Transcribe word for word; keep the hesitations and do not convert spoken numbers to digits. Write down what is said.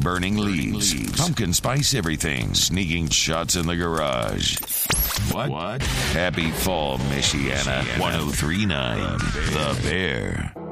burning leaves, pumpkin spice everything, sneaking shots in the garage. What? What? Happy fall, Michiana. ten thirty-nine The Bear.